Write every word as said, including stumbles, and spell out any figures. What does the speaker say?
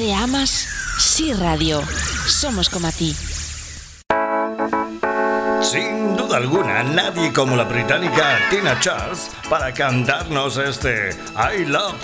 Se amas, Sí Radio. Somos como a ti. Sin duda alguna, nadie como la británica Tina Charles para cantarnos este I Love